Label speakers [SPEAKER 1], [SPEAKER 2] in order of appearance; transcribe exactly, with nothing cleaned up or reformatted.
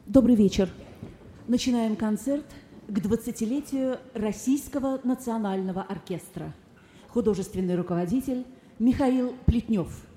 [SPEAKER 1] Добрый вечер. Начинаем концерт к двадцатилетию Российского национального оркестра. Художественный руководитель Михаил Плетнев.